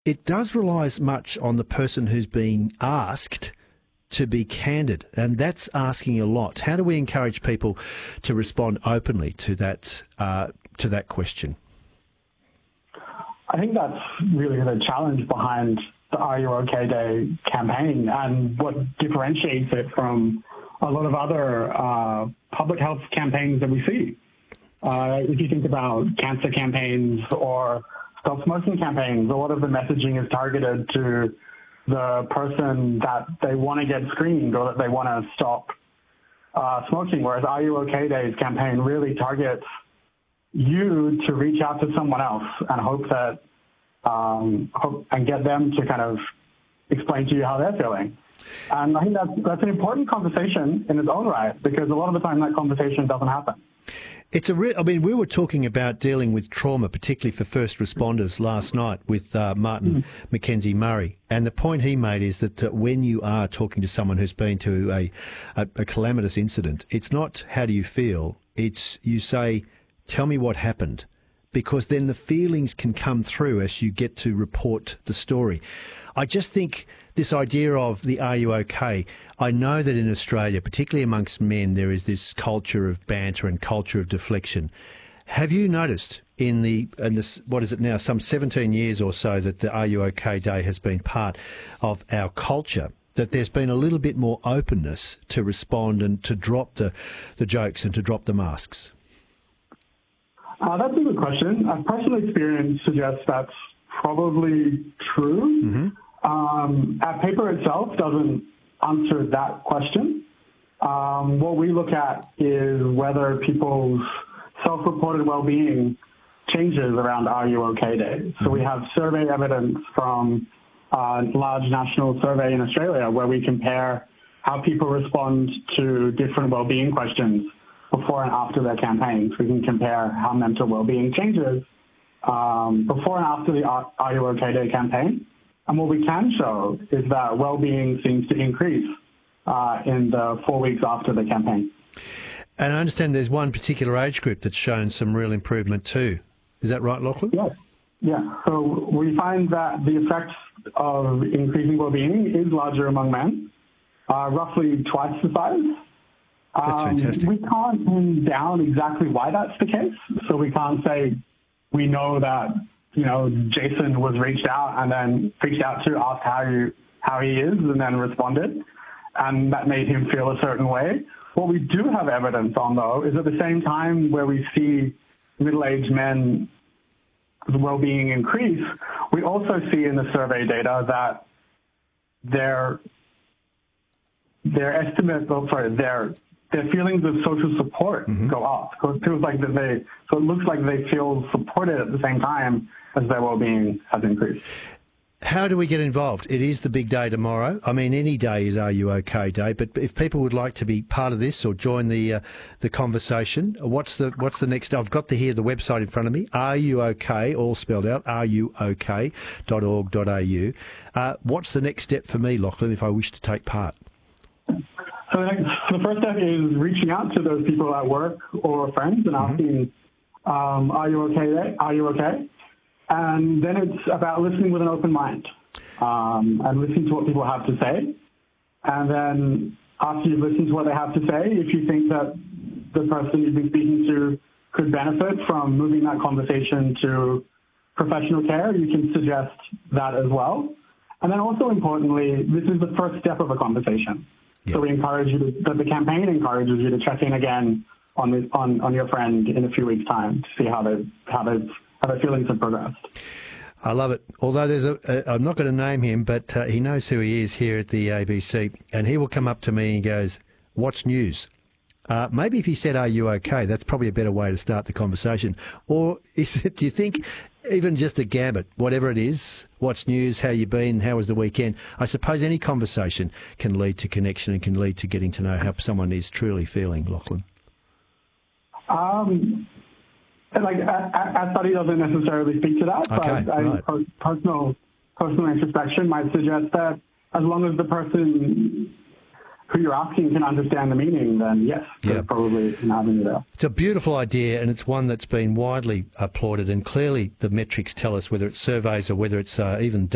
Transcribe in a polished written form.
it does rely as much on the person who's being asked to be candid, and that's asking a lot. How do we encourage people to respond openly to that question? I think that's really the challenge behind the Are You OK Day campaign and what differentiates it from a lot of other public health campaigns that we see. If you think about cancer campaigns or stop smoking campaigns, a lot of the messaging is targeted to the person that they want to get screened or that they want to stop smoking, whereas Are You OK Day's campaign really targets you to reach out to someone else and hope that and get them to kind of explain to you how they're feeling. And I think that's an important conversation in its own right, because a lot of the time that conversation doesn't happen. We were talking about dealing with trauma, particularly for first responders last night with Martin Mackenzie Murray. And the point he made is that when you are talking to someone who's been to a calamitous incident, it's not how do you feel, it's you say, tell me what happened, because then the feelings can come through as you get to report the story. I just think this idea of the Are You OK? I know that in Australia, particularly amongst men, there is this culture of banter and culture of deflection. Have you noticed in this, what is it now, some 17 years or so that the Are You OK Day has been part of our culture, that there's been a little bit more openness to respond and to drop the jokes and to drop the masks? That's a good question. Personal experience suggests that's probably true. Mm-hmm. Our paper itself doesn't answer that question. What we look at is whether people's self-reported well-being changes around Are You OK Day. So we have survey evidence from a large national survey in Australia where we compare how people respond to different well-being questions before and after their campaigns. We can compare how mental well-being changes before and after the Are You OK Day campaign. And what we can show is that well-being seems to increase in the 4 weeks after the campaign. And I understand there's one particular age group that's shown some real improvement too. Is that right, Lachlan? Yes. Yeah. So we find that the effects of increasing well-being is larger among men, roughly twice the size. That's fantastic. We can't pin down exactly why that's the case. So we can't say we know that, Jason was reached out to, asked how he is, and then responded, and that made him feel a certain way. What we do have evidence on, though, is at the same time where we see middle-aged men well-being increase, we also see in the survey data that their feelings of social support go up. So it looks like they feel supported at the same time as their well-being has increased. How do we get involved? It is the big day tomorrow. I mean, any day is Are You OK Day, but if people would like to be part of this or join the conversation, what's the next? I've got here the website in front of me. Are You OK? All spelled out. areyook.org.au. What's the next step for me, Lachlan, if I wish to take part? So the first step is reaching out to those people at work or friends and asking, "Are you okay? Are you okay?" And then it's about listening with an open mind and listening to what people have to say. And then after you've listened to what they have to say, if you think that the person you've been speaking to could benefit from moving that conversation to professional care, you can suggest that as well. And then also importantly, this is the first step of a conversation. Yep. So we encourage you the campaign encourages you to check in again on your friend in a few weeks' time to see how their feelings have progressed. I love it. Although I'm not going to name him, but he knows who he is here at the ABC, and he will come up to me and goes, "What's news?" Maybe if he said, "Are you okay?" that's probably a better way to start the conversation. Or is it? Do you think even just a gambit, whatever it is, what's news, how you been, how was the weekend? I suppose any conversation can lead to connection and can lead to getting to know how someone is truly feeling, Lachlan. Our study doesn't necessarily speak to that, okay, but right. Personal introspection might suggest that as long as the person who you're asking can understand the meaning, then yes, there's probably an avenue there. It's a beautiful idea, and it's one that's been widely applauded, and clearly the metrics tell us, whether it's surveys or whether it's even